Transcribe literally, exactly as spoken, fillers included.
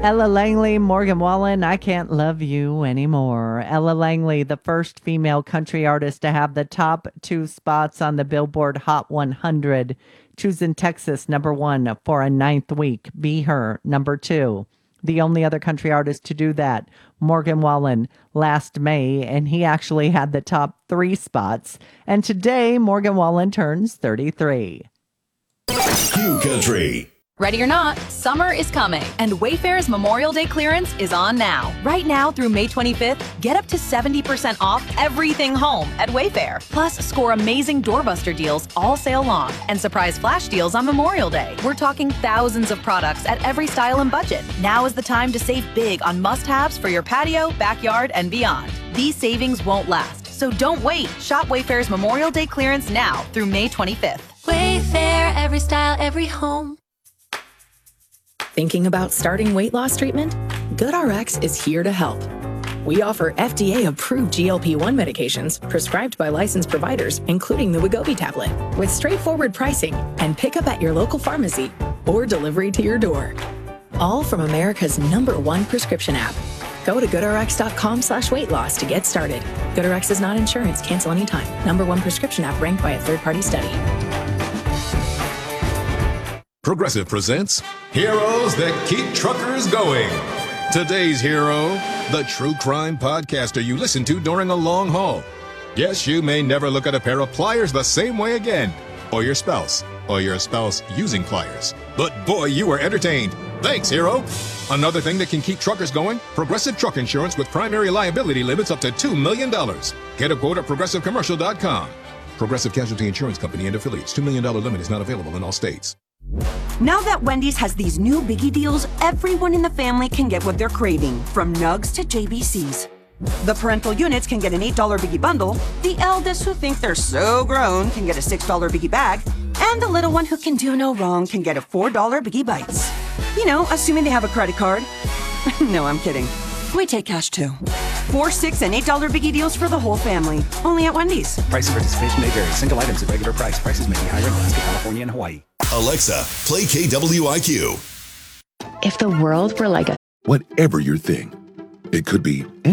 Ella Langley, Morgan Wallen, I Can't Love You Anymore. Ella Langley, the first female country artist to have the top two spots on the Billboard Hot one hundred. Choosing Texas, number one for a ninth week. Be Her, number two. The only other country artist to do that, Morgan Wallen, last May, and he actually had the top three spots. And today, Morgan Wallen turns thirty-three. Q Country. Ready or not, summer is coming, and Wayfair's Memorial Day clearance is on now. Right now through May twenty-fifth, get up to seventy percent off everything home at Wayfair. Plus, score amazing doorbuster deals all sale long and surprise flash deals on Memorial Day. We're talking thousands of products at every style and budget. Now is the time to save big on must-haves for your patio, backyard, and beyond. These savings won't last, so don't wait. Shop Wayfair's Memorial Day clearance now through May twenty-fifth. Wayfair, every style, every home. Thinking about starting weight loss treatment? GoodRx is here to help. We offer F D A-approved G L P one medications prescribed by licensed providers, including the Wegovy tablet, with straightforward pricing and pickup at your local pharmacy or delivery to your door. All from America's number one prescription app. Go to goodrx.com slash weight loss to get started. GoodRx is not insurance. Cancel anytime. Number one prescription app ranked by a third-party study. Progressive presents Heroes That Keep Truckers Going. Today's hero, the true crime podcaster you listen to during a long haul. Yes, you may never look at a pair of pliers the same way again, or your spouse, or your spouse using pliers. But boy, you were entertained. Thanks, hero. Another thing that can keep truckers going, Progressive Truck Insurance with primary liability limits up to two million dollars. Get a quote at progressive commercial dot com. Progressive Casualty Insurance Company and affiliates. two million dollars limit is not available in all states. Now that Wendy's has these new biggie deals, everyone in the family can get what they're craving, from nugs to J B Cs. The parental units can get an eight dollar biggie bundle, the eldest who think they're so grown can get a six dollar biggie bag, and the little one who can do no wrong can get a four dollar biggie bites. You know, assuming they have a credit card. No, I'm kidding. We take cash too. Four, six, and eight dollar biggie deals for the whole family. Only at Wendy's. Price and participation may vary. Single items at regular price. Prices may be higher in Alaska, California, and Hawaii. Alexa, play K W I Q. If the world were like a... Whatever your thing, it could be